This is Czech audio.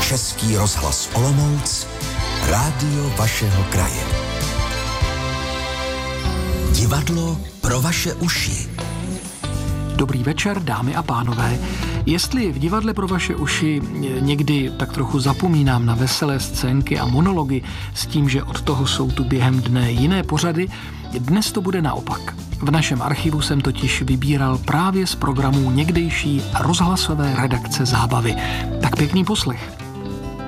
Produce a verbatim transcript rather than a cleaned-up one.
Český rozhlas Olomouc, rádio vašeho kraje. Divadlo pro vaše uši. Dobrý večer, dámy a pánové. Jestli v divadle pro vaše uši někdy tak trochu zapomínám na veselé scénky a monology s tím, že od toho jsou tu během dne jiné pořady, dnes to bude naopak. V našem archivu jsem totiž vybíral právě z programů někdejší rozhlasové redakce Zábavy. Tak pěkný poslech.